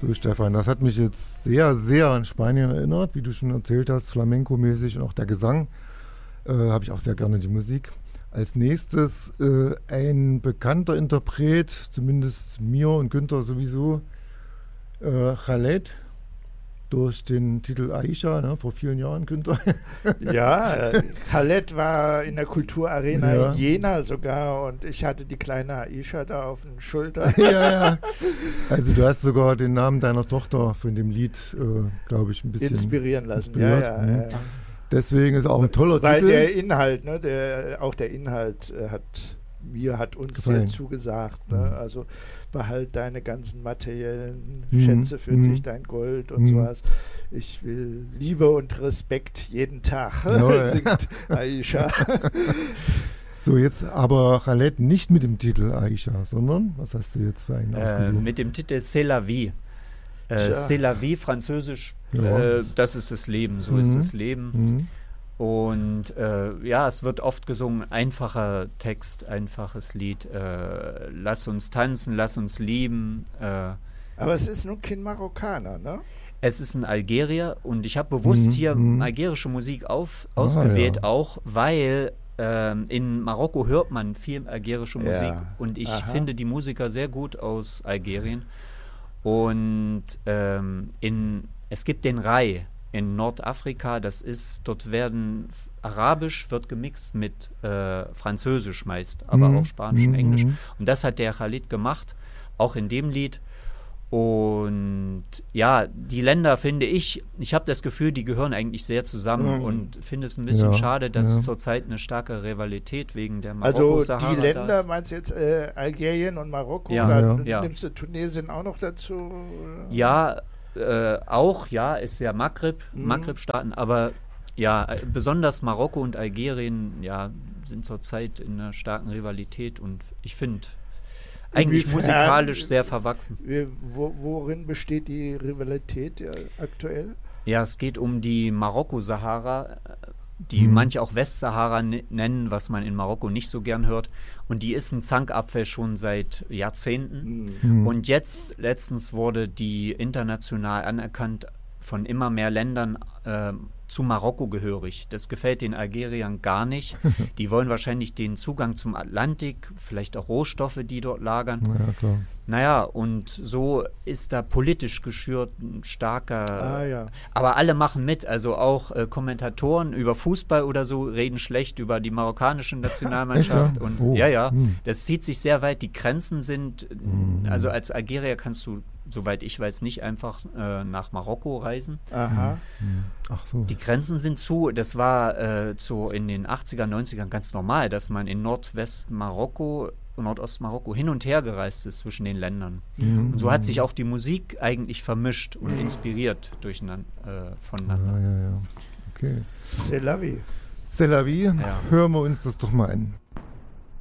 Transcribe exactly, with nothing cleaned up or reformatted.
So, Stefan, das hat mich jetzt sehr, sehr an Spanien erinnert, wie du schon erzählt hast, Flamenco-mäßig und auch der Gesang. Äh, habe ich auch sehr gerne die Musik. Als nächstes äh, ein bekannter Interpret, zumindest mir und Günther sowieso, äh, Khaled, durch den Titel Aisha, ne, vor vielen Jahren, Günther. Ja, äh, Khaled war in der Kulturarena Ja. in Jena sogar und ich hatte die kleine Aisha da auf den Schultern. Ja, ja. Also du hast sogar den Namen deiner Tochter von dem Lied, äh, glaube ich, ein bisschen Inspirieren lassen. inspiriert. Ja, ja, Mhm. ja. Deswegen ist auch ein toller Weil Titel. der Inhalt, ne, der, auch der Inhalt äh, hat mir, hat uns Gefallen. sehr zugesagt. Ne? Mhm. Also behalt deine ganzen materiellen Mhm. Schätze für Mhm. dich, dein Gold und Mhm. sowas. Ich will Liebe und Respekt jeden Tag, Ja, ja. singt Aisha. So, jetzt aber Khaled nicht mit dem Titel Aisha, sondern, was hast du jetzt für einen Äh, ausgesucht? mit dem Titel C'est la vie. Äh, Tja. C'est la vie, französisch, Ja. äh, das ist das Leben, so ist Mhm. das Leben. Mhm. Und äh, ja, es wird oft gesungen, einfacher Text, einfaches Lied. Äh, lass uns tanzen, lass uns lieben. Äh, Aber es ist nun kein Marokkaner, ne? es ist ein Algerier und ich habe bewusst Mhm, hier mhm. algerische Musik auf, Ah, ausgewählt, ja. auch weil ähm, in Marokko hört man viel algerische Ja. Musik und ich Aha. finde die Musiker sehr gut aus Algerien. Und ähm, in, es gibt den Rai in Nordafrika, das ist, dort werden f- Arabisch wird gemixt mit äh, Französisch meist, aber Mhm, auch Spanisch und mhm, Englisch. mhm. Und das hat der Khalid gemacht, auch in dem Lied. Und ja, die Länder finde ich, ich habe das Gefühl, die gehören eigentlich sehr zusammen Mhm. und finde es ein bisschen Ja, schade, dass ja. zurzeit eine starke Rivalität wegen der Also Marokko-Sahara die da Länder, ist. meinst du jetzt äh, Algerien und Marokko? Ja, Oder ja. Ja. nimmst du Tunesien auch noch dazu? oder? Ja, äh, auch, ja, ist ja Maghreb, Mhm. Maghreb-Staaten, aber ja, äh, besonders Marokko und Algerien, ja, sind zurzeit in einer starken Rivalität und ich finde eigentlich Inwiefern- musikalisch sehr verwachsen. Wie, wo, worin besteht die Rivalität ja, aktuell? Ja, es geht um die Marokko-Sahara, äh, die Mhm. manche auch Westsahara ne- nennen, was man in Marokko nicht so gern hört. Und die ist ein Zankapfel schon seit Jahrzehnten. Hm. Mhm. Und jetzt, letztens wurde die international anerkannt von immer mehr Ländern ähm, zu Marokko gehörig. Das gefällt den Algeriern gar nicht. Die wollen wahrscheinlich den Zugang zum Atlantik, vielleicht auch Rohstoffe, die dort lagern. Ja, klar. Naja, und so ist da politisch geschürt ein starker... Ah ja. Aber alle machen mit, also auch äh, Kommentatoren über Fußball oder so reden schlecht über die marokkanische Nationalmannschaft. Echt, ja? Und Oh. ja, ja, Hm. das zieht sich sehr weit. Die Grenzen sind, äh, Hm. also als Algerier kannst du, soweit ich weiß, nicht einfach äh, nach Marokko reisen. Aha. Mhm. Ach so. Die Grenzen sind zu. Das war äh, so in den achtziger, neunzigern ganz normal, dass man in Nordwest-Marokko, Nordost-Marokko hin und her gereist ist zwischen den Ländern. Mhm. Und so hat sich auch die Musik eigentlich vermischt und inspiriert durcheinander, äh, Ja, voneinander. ja, ja. Okay. C'est la vie. C'est la vie. Ja. Hören wir uns das doch mal an.